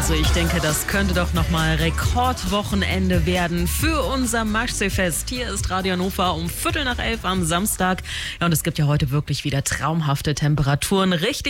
Also ich denke, das könnte doch nochmal Rekordwochenende werden für unser Maschsee-Fest. Hier ist Radio Hannover um 10:15 am Samstag. Ja, und es gibt ja heute wirklich wieder traumhafte Temperaturen. Richtig